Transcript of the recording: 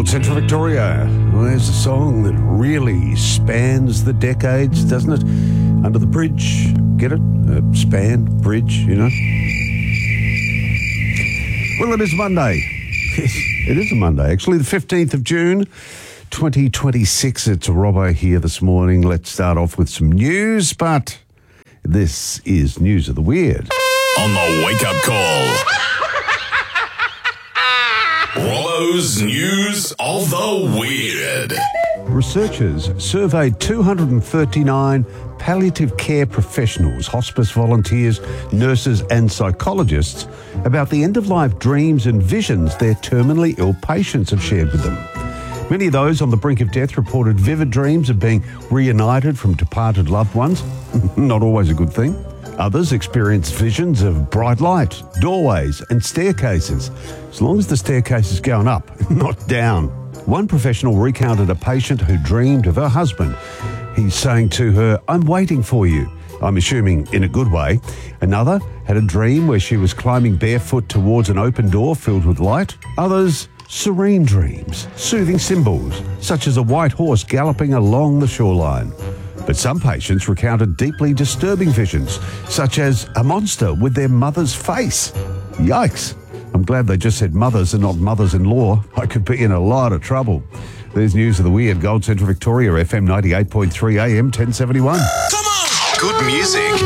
Gold Central Victoria. Well, there's a song that really spans the decades, doesn't it? Under the Bridge. Get it? Span, bridge, you know? Well, it is Monday. Yes, it is a Monday. Actually, the 15th of June, 2026. It's Robbo here this morning. Let's start off with some news, but this is News of the Weird. On the wake-up call. Robbo's News of the Weird. Researchers surveyed 239 palliative care professionals, hospice volunteers, nurses and psychologists about the end-of-life dreams and visions their terminally ill patients have shared with them. Many of those on the brink of death reported vivid dreams of being reunited from departed loved ones. Not always a good thing. Others experienced visions of bright light, doorways and staircases, as long as the staircase is going up, not down. One professional recounted a patient who dreamed of her husband. He's saying to her, "I'm waiting for you." I'm assuming in a good way. Another had a dream where she was climbing barefoot towards an open door filled with light. Others, serene dreams, soothing symbols, such as a white horse galloping along the shoreline. But some patients recounted deeply disturbing visions, such as a monster with their mother's face. Yikes. I'm glad they just said mothers and not mothers-in-law. I could be in a lot of trouble. There's News of the Weird. Gold Central Victoria, FM 98.3 AM 1071. Come on! Good music